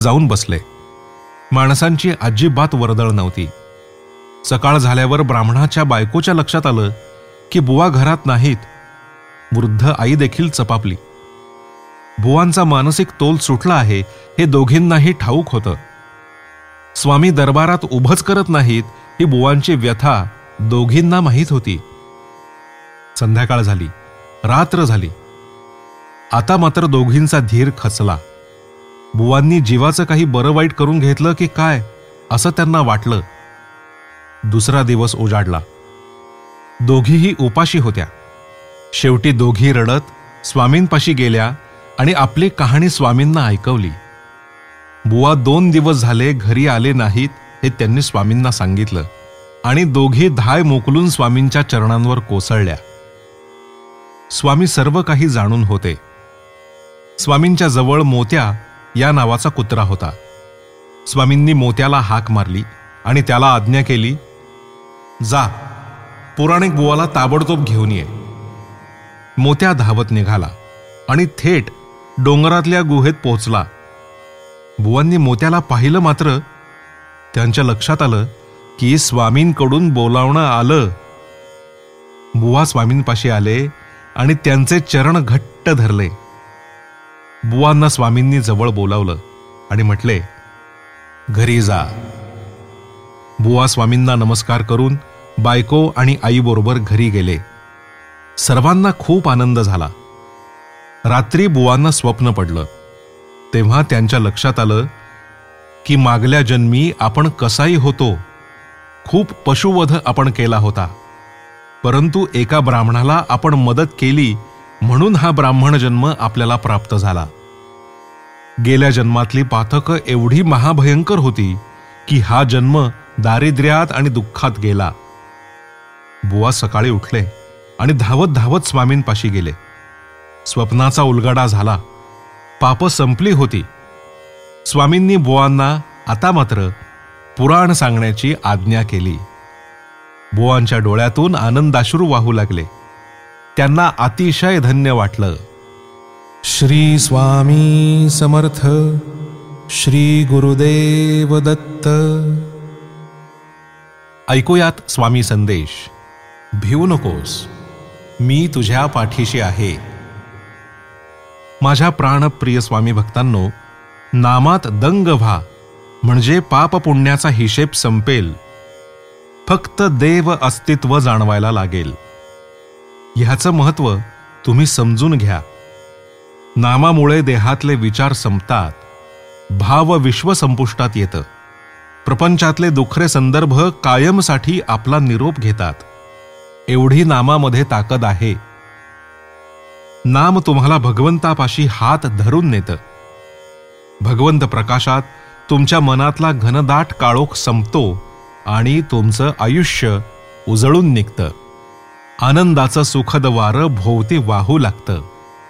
जाऊन बसले. माणसांची अजिबात वर्दळ नव्हती. सकाळ झाल्यावर ब्राह्मणाच्या बायकोच्या लक्षात आलं की बुवा घरात नाहीत. वृद्ध आई देखील चपापली. बुवांचा मानसिक तोल सुटला आहे हे दोघींनाही ठाऊक होतं. स्वामी दरबारात उभंच करत नाहीत ही बुवांची व्यथा दोघींना माहीत होती. संध्याकाळ झाली, रात्र झाली. आता मात्र दोघींचा धीर खचला. बुवांनी जीवाचं काही बरं वाईट करून घेतलं की काय असं त्यांना वाटलं. दुसरा दिवस उजाडला. दोघीही उपाशी होत्या. शेवटी दोघी रडत स्वामींपाशी गेल्या आणि आपली कहाणी स्वामींना ऐकवली. बुवा 2 दिवस झाले घरी आले नाहीत हे त्यांनी स्वामींना सांगितलं आणि दोघी धाय मोकलून स्वामींच्या चरणांवर कोसळल्या. स्वामी सर्व काही जाणून होते. स्वामींच्या जवळ मोत्या या नावाचा कुत्रा होता. स्वामींनी मोत्याला हाक मारली आणि त्याला आज्ञा केली, जा पुराणिक बुवाला ताबडतोब घेऊन ये. मोत्या धावत निघाला आणि थेट डोंगरातल्या गुहेत पोहोचला. बुवांनी मोत्याला पाहिलं मात्र त्यांच्या लक्षात आलं की स्वामींकडून बोलावणं आलं. बुवा स्वामींपाशी आले आणि त्यांचे चरण घट्ट धरले. बुवांना स्वामींनी जवळ बोलावलं आणि म्हटले, घरी जा. बुवा स्वामींना नमस्कार करून बायको आणि आईबरोबर घरी गेले. सर्वांना खूप आनंद झाला. रात्री बुवांना स्वप्न पडलं. तेव्हा त्यांच्या लक्षात आलं की मागल्या जन्मी आपण कसाई होतो. खूप पशुवध आपण केला होता, परंतु एका ब्राह्मणाला आपण मदत केली म्हणून हा ब्राह्मण जन्म आपल्याला प्राप्त झाला. गेल्या जन्मातली पातकं एवढी महाभयंकर होती की हा जन्म दारिद्र्यात आणि दुःखात गेला. बुवा सकाळी उठले आणि धावत धावत स्वामींपाशी गेले. स्वप्नाचा उलगडा झाला. पाप संपली होती. स्वामींनी बुवांना आता मात्र पुराण सांगण्याची आज्ञा केली. बुवांच्या डोळ्यातून आनंदाश्रू वाहू लागले. त्यांना अतिशय धन्य वाटलं. श्री स्वामी समर्थ. श्री गुरुदेव दत्त. ऐकूयात स्वामी संदेश. भिवू नकोस, मी तुझ्या पाठीशी आहे. माझ्या प्राणप्रिय स्वामी भक्तांनो, नामात दंग व्हा म्हणजे पाप पुण्याचा हिशेब संपेल. फक्त देव अस्तित्व जाणवायला लागेल. ह्याचं महत्व तुम्ही समजून घ्या. नामामुळे देहातले विचार संपतात. भाव विश्व संपुष्टात येतं. प्रपंचातले दुखरे संदर्भ कायमसाठी आपला निरोप घेतात. एवढी नामामध्ये ताकद आहे. नाम तुम्हाला भगवंतापाशी हात धरून नेतं. भगवंत प्रकाशात तुमच्या मनातला घनदाट काळोख संपतो आणि तुमचं आयुष्य उजळून निघतं. आनंदाचं सुखद वारं भोवती वाहू लागतं.